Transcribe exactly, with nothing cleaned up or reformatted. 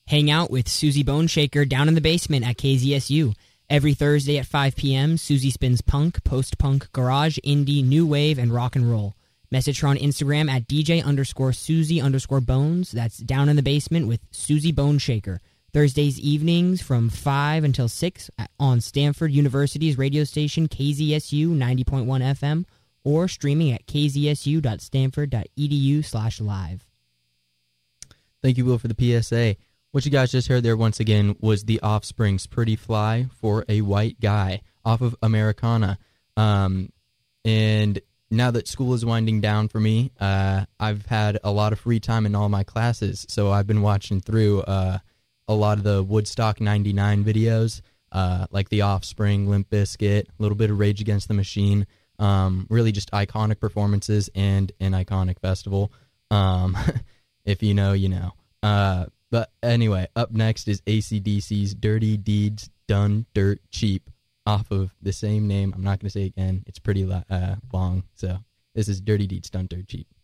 Hang out with Susie Boneshaker down in the basement at K Z S U. Every Thursday at five p.m., Susie spins punk, post-punk, garage, indie, new wave, and rock and roll. Message her on Instagram at DJ underscore Susie underscore Bones. That's down in the basement with Susie Boneshaker. Thursdays evenings from five until six on Stanford University's radio station K Z S U ninety point one F M or streaming at kzsu.stanford.edu slash live. Thank you, Will, for the P S A. What you guys just heard there once again was The Offspring's Pretty Fly for a White Guy off of Americana. Um, and now that school is winding down for me, uh, I've had a lot of free time in all my classes, so I've been watching through uh, a lot of the Woodstock ninety-nine videos, uh, like The Offspring, Limp Bizkit, a little bit of Rage Against the Machine, um, really just iconic performances and an iconic festival. Um, if you know, you know. Uh, but anyway, up next is A C D C's Dirty Deeds Done Dirt Cheap off of the same name. I'm not going to say it again. It's pretty uh, long. So this is Dirty Deeds Done Dirt Cheap.